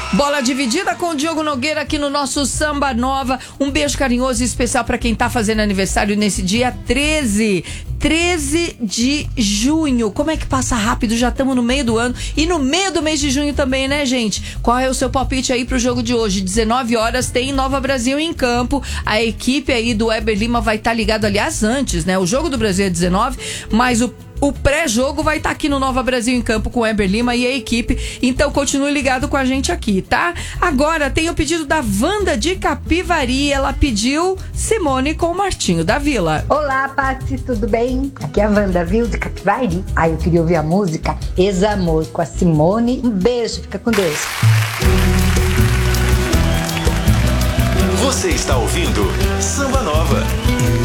Bola dividida com o Diogo Nogueira aqui no nosso Samba Nova. Um beijo carinhoso e especial para quem tá fazendo aniversário nesse dia 13 de junho. Como é que passa rápido? Já estamos no meio do ano e no meio do mês de junho também, né, gente? Qual é o seu palpite aí pro jogo de hoje? 19 horas tem Nova Brasil em campo. A equipe aí do Weber Lima vai estar ligado, aliás, antes, né? O jogo do Brasil é 19, mas o pré-jogo vai estar aqui no Nova Brasil em campo com o Weber Lima e a equipe. Então continue ligado com a gente aqui, tá? Agora tem o pedido da Wanda de Capivari. Ela pediu Simone com o Martinho da Vila. Olá, Paty, tudo bem? Aqui é a Wanda, viu, de Capivari. Eu queria ouvir a música Ex-Amor com a Simone. Um beijo, fica com Deus. Você está ouvindo Samba Nova.